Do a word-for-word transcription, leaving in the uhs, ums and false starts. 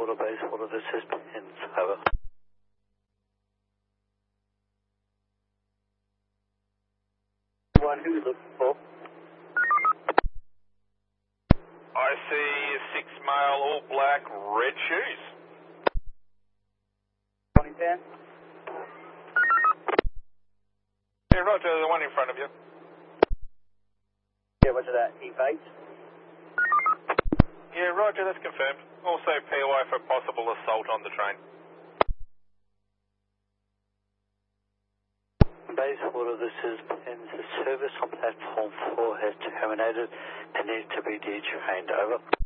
Basewater, Basewater, this is Pins, over. One, who are you looking for? I see a six male, all black, red shoes. One in ten? Yeah, roger, the one in front of you. Yeah, roger that. Eve eight? Yeah, roger, that's confirmed. Also P O I for possible assault on the train. Basewater, this is Pins. The service on platform four has terminated and needs to be detrained, over.